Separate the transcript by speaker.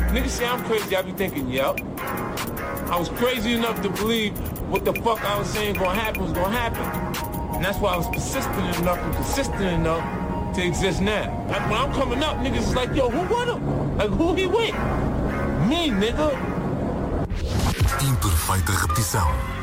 Speaker 1: Niggas say I'm crazy, I be thinking, yep. I was crazy enough to believe what the fuck I was saying gonna happen was gonna happen. And that's why I was persistent enough and consistent enough to exist now. Like when I'm coming up, niggas is like, yo, who won him? Like, who he with? Me, nigga.
Speaker 2: Imperfeita repetição.